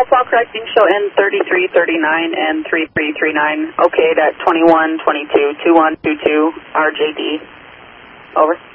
Alpha correcting, show N3339 and 3339. Okay, at 2122 2122 RJD. Over.